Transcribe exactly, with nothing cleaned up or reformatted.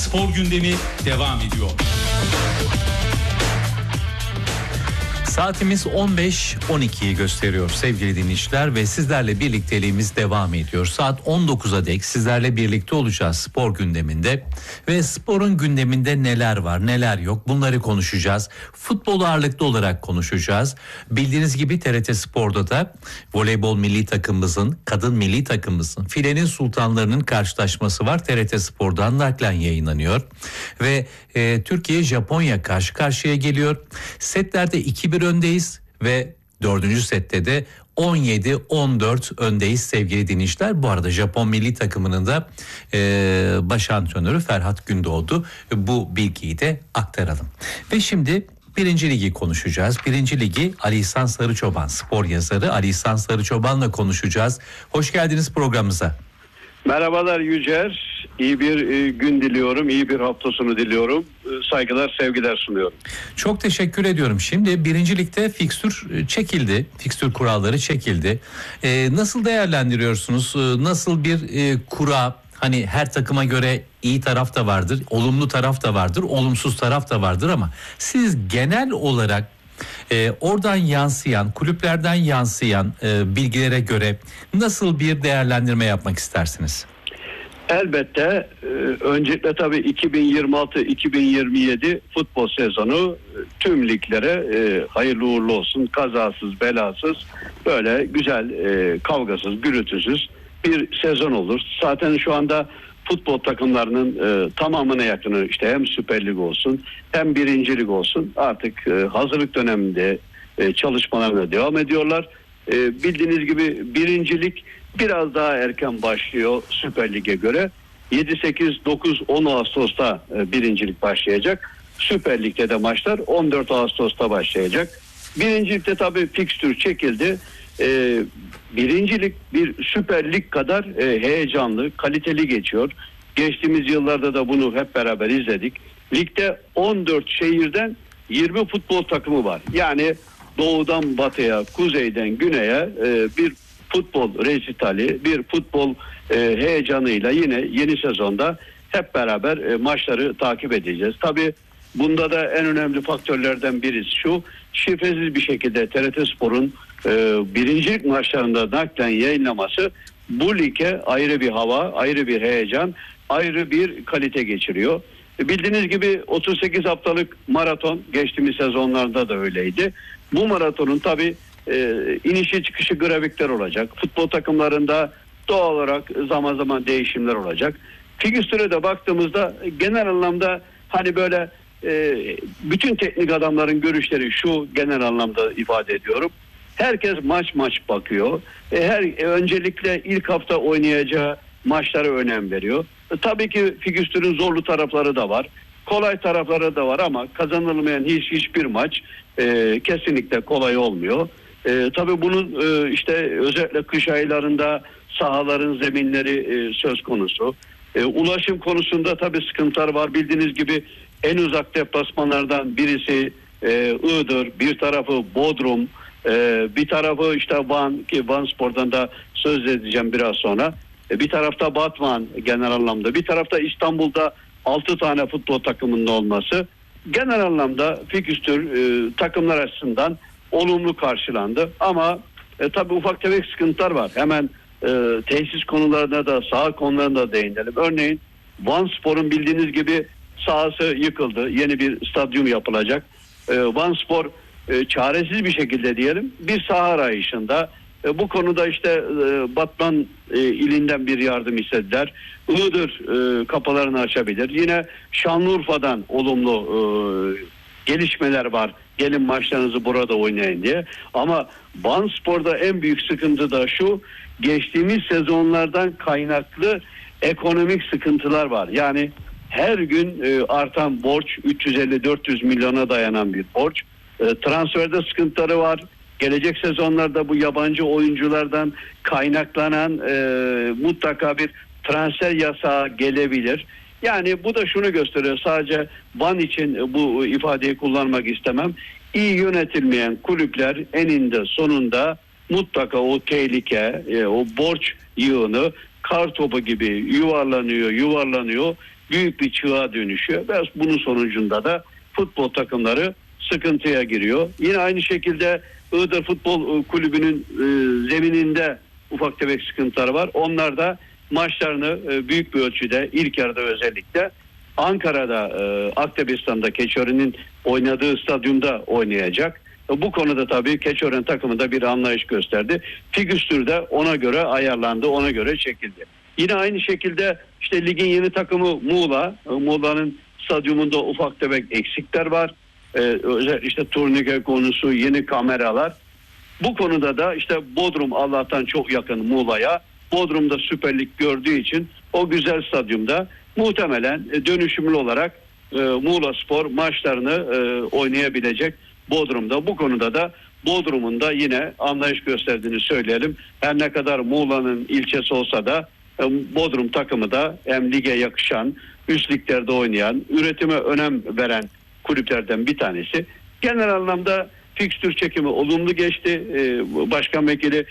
Spor gündemi devam ediyor. Saatimiz on beş on ikiyi gösteriyor sevgili dinleyiciler ve sizlerle birlikteliğimiz devam ediyor. Saat on dokuza dek sizlerle birlikte olacağız spor gündeminde ve sporun gündeminde neler var neler yok bunları konuşacağız. Futbol ağırlıklı olarak konuşacağız. Bildiğiniz gibi T R T Spor'da da voleybol milli takımımızın, kadın milli takımımızın filenin sultanlarının karşılaşması var. T R T Spor'dan naklen yayınlanıyor ve e, Türkiye Japonya karşı karşıya geliyor. Setlerde iki bir öndeyiz ve dördüncü sette de on yedi on dört öndeyiz sevgili dinleyiciler. Bu arada Japon milli takımının da e, baş antrenörü Ferhat Gündoğdu. Bu bilgiyi de aktaralım. Ve şimdi Birinci Ligi konuşacağız. Birinci Ligi Ali İhsan Sarıçoban, spor yazarı Ali İhsan Sarıçoban'la konuşacağız. Hoş geldiniz programımıza. Merhabalar Yücer. İyi bir e, gün diliyorum, iyi bir hafta sonu diliyorum. E, saygılar, sevgiler sunuyorum. Çok teşekkür ediyorum. Şimdi Birinci Lig'de fikstür çekildi, fikstür kuralları çekildi. E, nasıl değerlendiriyorsunuz? E, nasıl bir e, kura? Hani her takıma göre iyi taraf da vardır, olumlu taraf da vardır, olumsuz taraf da vardır ama siz genel olarak e, oradan yansıyan, kulüplerden yansıyan e, bilgilere göre nasıl bir değerlendirme yapmak istersiniz? Elbette e, öncelikle tabii iki bin yirmi altı iki bin yirmi yedi futbol sezonu e, tüm liglere e, hayırlı uğurlu olsun. Kazasız, belasız, böyle güzel, e, kavgasız, gürültüsüz bir sezon olur. Zaten şu anda futbol takımlarının e, tamamına yakını işte hem Süper Lig olsun hem Birinci Lig olsun artık e, hazırlık döneminde e, çalışmalarına devam ediyorlar. E, bildiğiniz gibi Birinci Lig biraz daha erken başlıyor Süper Lig'e göre. yedi sekiz dokuz on Ağustos'ta e, Birinci Lig başlayacak. Süper Lig'de de maçlar on dört Ağustos'ta başlayacak. Birinci Lig'de tabii fikstür çekildi. E, Birinci Lig bir Süper Lig kadar e, heyecanlı, kaliteli geçiyor. Geçtiğimiz yıllarda da bunu hep beraber izledik. Ligde on dört şehirden yirmi futbol takımı var. Yani doğudan batıya, kuzeyden güneye e, bir futbol resitali, bir futbol e, heyecanıyla yine yeni sezonda hep beraber e, maçları takip edeceğiz. Tabii bunda da en önemli faktörlerden birisi şu: şifresiz bir şekilde T R T Spor'un e, birincilik maçlarında naklen yayınlaması bu lige ayrı bir hava, ayrı bir heyecan, ayrı bir kalite geçiriyor. E, bildiğiniz gibi otuz sekiz haftalık maraton geçtiğimiz sezonlarda da öyleydi. Bu maratonun tabii e, inişi çıkışı grafikler olacak. Futbol takımlarında doğal olarak zaman zaman değişimler olacak. Fikstüre de baktığımızda genel anlamda hani böyle e, bütün teknik adamların görüşleri şu, genel anlamda ifade ediyorum. Herkes maç maç bakıyor. E, her e, öncelikle ilk hafta oynayacağı maçlara önem veriyor. E, tabii ki fikstürün zorlu tarafları da var. Kolay tarafları da var ama kazanılmayan hiç hiçbir maç e, kesinlikle kolay olmuyor. E, tabii bunun e, işte özellikle kış aylarında sahaların zeminleri e, söz konusu. E, ulaşım konusunda tabii sıkıntılar var. Bildiğiniz gibi en uzak deplasmanlardan birisi e, Iğdır, bir tarafı Bodrum, e, bir tarafı işte Van, ki Van Spor'dan da söz edeceğim biraz sonra. E, bir tarafta Batman genel anlamda, bir tarafta İstanbul'da altı tane futbol takımının olması genel anlamda fikstür e, takımlar açısından olumlu karşılandı. Ama e, tabii ufak tefek sıkıntılar var. Hemen e, tesis konularına da saha konularına da değinelim. Örneğin Van Spor'un bildiğiniz gibi sahası yıkıldı. Yeni bir stadyum yapılacak. E, Van Spor e, çaresiz bir şekilde diyelim bir saha arayışında. E, bu konuda işte e, Batman e, ilinden bir yardım istediler. Iğdır e, kapılarını açabilir. Yine Şanlıurfa'dan olumlu e, gelişmeler var. Gelin maçlarınızı burada oynayın diye. Ama Van Spor'da en büyük sıkıntı da şu: geçtiğimiz sezonlardan kaynaklı ekonomik sıkıntılar var. Yani her gün e, artan borç, üç yüz elli dört yüz milyona dayanan bir borç. E, transferde sıkıntıları var. Gelecek sezonlarda bu yabancı oyunculardan kaynaklanan e, mutlaka bir transfer yasağı gelebilir. Yani bu da şunu gösteriyor, sadece Van için bu ifadeyi kullanmak istemem. İyi yönetilmeyen kulüpler eninde sonunda mutlaka o tehlike, e, o borç yığını kar topu gibi yuvarlanıyor, yuvarlanıyor. büyük bir çığa dönüşüyor ve bunun sonucunda da futbol takımları sıkıntıya giriyor. Yine aynı şekilde Iğdır Futbol Kulübü'nün e, zemininde ufak tefek sıkıntıları var. Onlar da maçlarını e, büyük bir ölçüde ilk yarıda özellikle Ankara'da e, Aktepestan'da Keçiören'in oynadığı stadyumda oynayacak. E, bu konuda tabii Keçiören takımı da bir anlayış gösterdi. Fikstür de ona göre ayarlandı, ona göre çekildi. Yine aynı şekilde işte ligin yeni takımı Muğla. E, Muğla'nın stadyumunda ufak tefek eksikler var. E, özel işte turnike konusu, yeni kameralar. Bu konuda da işte Bodrum Allah'tan çok yakın Muğla'ya. Bodrum'da Süper Lig gördüğü için o güzel stadyumda muhtemelen dönüşümlü olarak e, Muğla Spor maçlarını e, oynayabilecek Bodrum'da. Bu konuda da Bodrum'un da yine anlayış gösterdiğini söyleyelim. Her ne kadar Muğla'nın ilçesi olsa da e, Bodrum takımı da hem lige yakışan, üst liglerde oynayan, üretime önem veren kulüplerden bir tanesi. Genel anlamda fikstür çekimi olumlu geçti. Ee, Başkan Vekili